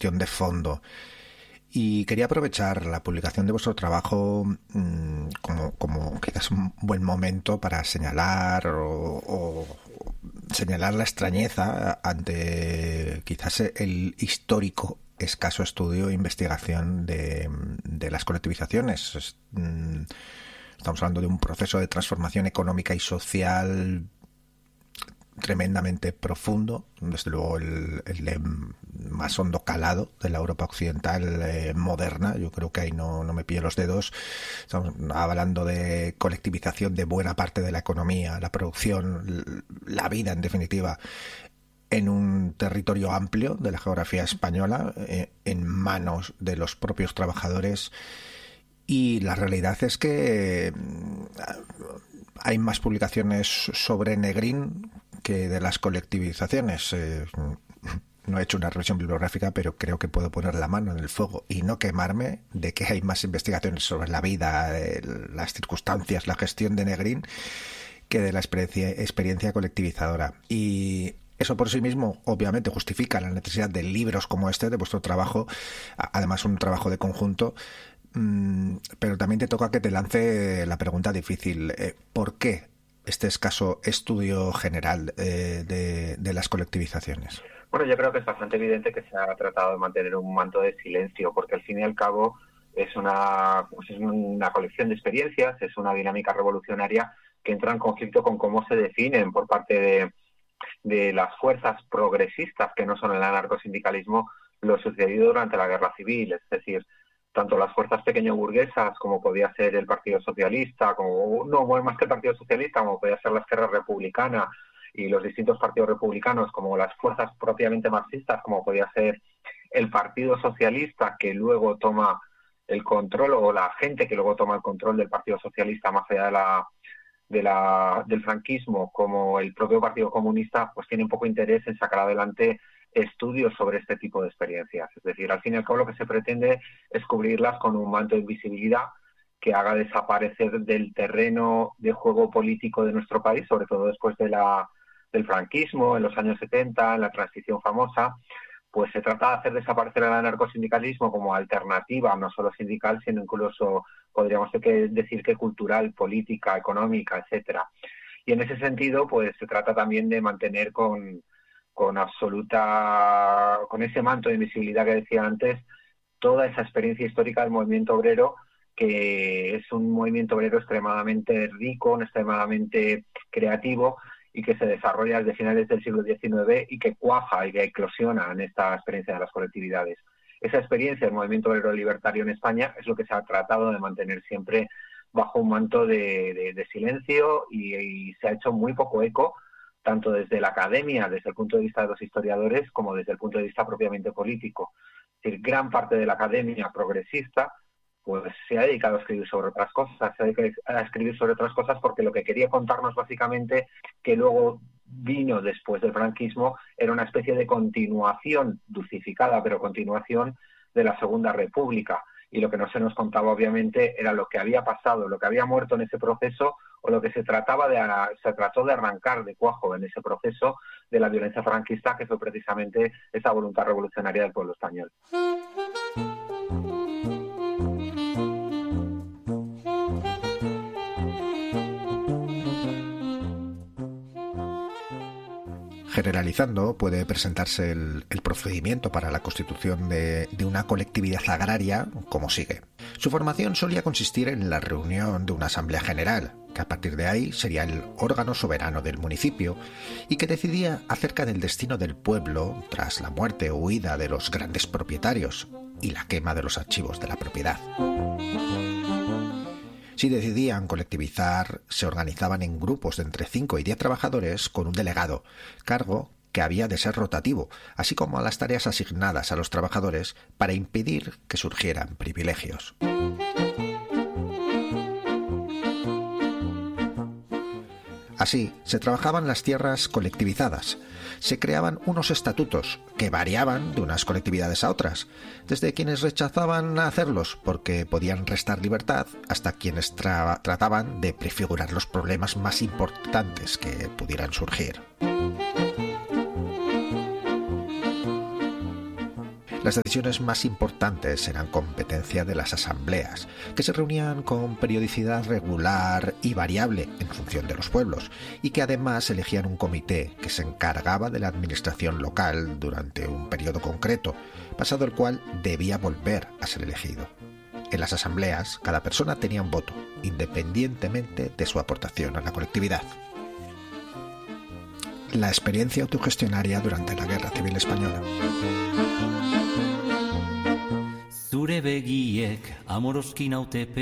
cuestión de fondo. Y quería aprovechar la publicación de vuestro trabajo como quizás un buen momento para señalar o señalar la extrañeza ante quizás el histórico escaso estudio e investigación de las colectivizaciones. Estamos hablando de un proceso de transformación económica y social tremendamente profundo, desde luego el de más hondo calado de la Europa occidental moderna. Yo creo que ahí no me pillo los dedos. Estamos hablando de colectivización de buena parte de la economía, la producción, la vida en definitiva, en un territorio amplio de la geografía española, en manos de los propios trabajadores. Y la realidad es que hay más publicaciones sobre Negrín que de las colectivizaciones. No he hecho una revisión bibliográfica, pero creo que puedo poner la mano en el fuego y no quemarme de que hay más investigaciones sobre la vida, las circunstancias, la gestión de Negrín, que de la experiencia colectivizadora. Y eso por sí mismo, obviamente, justifica la necesidad de libros como este, de vuestro trabajo, además un trabajo de conjunto. Pero también te toca que te lance la pregunta difícil. ¿Por qué este escaso estudio general de las colectivizaciones? Bueno, yo creo que es bastante evidente que se ha tratado de mantener un manto de silencio, porque al fin y al cabo es una colección de experiencias, es una dinámica revolucionaria que entra en conflicto con cómo se definen por parte de las fuerzas progresistas, que no son el anarcosindicalismo, lo sucedido durante la Guerra Civil. Es decir, tanto las fuerzas pequeño-burguesas, como podía ser el Partido Socialista, más que el Partido Socialista, como podía ser la Esquerra Republicana y los distintos partidos republicanos, como las fuerzas propiamente marxistas, como podía ser el Partido Socialista, que luego toma el control, o la gente que luego toma el control del Partido Socialista más allá del franquismo, como el propio Partido Comunista, pues tiene poco interés en sacar adelante estudios sobre este tipo de experiencias. Es decir, al fin y al cabo lo que se pretende es cubrirlas con un manto de invisibilidad que haga desaparecer del terreno de juego político de nuestro país, sobre todo después del franquismo, en los años 70, en la transición famosa. Pues se trata de hacer desaparecer el anarcosindicalismo como alternativa, no solo sindical, sino incluso, podríamos decir que cultural, política, económica, etcétera. Y en ese sentido, pues se trata también de mantener con ese manto de invisibilidad que decía antes, toda esa experiencia histórica del movimiento obrero, que es un movimiento obrero extremadamente rico, extremadamente creativo, y que se desarrolla desde finales del siglo XIX y que cuaja y que eclosiona en esta experiencia de las colectividades. Esa experiencia del movimiento obrero libertario en España es lo que se ha tratado de mantener siempre bajo un manto de silencio, y se ha hecho muy poco eco, tanto desde la academia, desde el punto de vista de los historiadores, como desde el punto de vista propiamente político. Es decir, gran parte de la academia progresista pues se ha dedicado a escribir sobre otras cosas, porque lo que quería contarnos básicamente, que luego vino después del franquismo, era una especie de continuación, dulcificada, pero continuación de la Segunda República. Y lo que no se nos contaba, obviamente, era lo que había pasado, lo que había muerto en ese proceso, o lo que se trató de arrancar de cuajo en ese proceso de la violencia franquista, que fue precisamente esa voluntad revolucionaria del pueblo español. Generalizando, puede presentarse el procedimiento para la constitución de una colectividad agraria como sigue. Su formación solía consistir en la reunión de una asamblea general, que a partir de ahí sería el órgano soberano del municipio y que decidía acerca del destino del pueblo tras la muerte o huida de los grandes propietarios y la quema de los archivos de la propiedad. Si decidían colectivizar, se organizaban en grupos de entre 5 y 10 trabajadores con un delegado, cargo que había de ser rotativo, así como a las tareas asignadas a los trabajadores para impedir que surgieran privilegios. Así, se trabajaban las tierras colectivizadas. Se creaban unos estatutos que variaban de unas colectividades a otras, desde quienes rechazaban hacerlos porque podían restar libertad hasta quienes trataban de prefigurar los problemas más importantes que pudieran surgir. Las decisiones más importantes eran competencia de las asambleas, que se reunían con periodicidad regular y variable en función de los pueblos, y que además elegían un comité que se encargaba de la administración local durante un periodo concreto, pasado el cual debía volver a ser elegido. En las asambleas, cada persona tenía un voto, independientemente de su aportación a la colectividad. La experiencia autogestionaria durante la Guerra Civil Española. Zure begiek amoroskin autepe